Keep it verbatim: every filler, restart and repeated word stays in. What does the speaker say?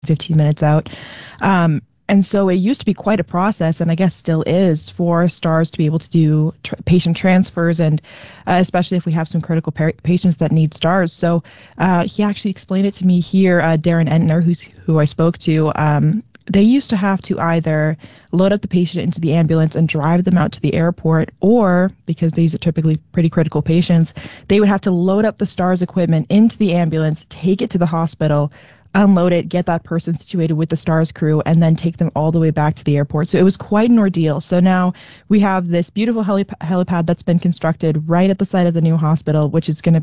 fifteen minutes out. Um, and so it used to be quite a process, and I guess still is, for STARS to be able to do tr- patient transfers, and uh, especially if we have some critical par- patients that need STARS. So uh, he actually explained it to me here, uh, Darren Entner, who's who I spoke to. Um, they used to have to either load up the patient into the ambulance and drive them out to the airport, or, because these are typically pretty critical patients, they would have to load up the STARS equipment into the ambulance, take it to the hospital, unload it, get that person situated with the STARS crew, and then take them all the way back to the airport. So it was quite an ordeal. So now we have this beautiful helip- helipad that's been constructed right at the site of the new hospital, which is going to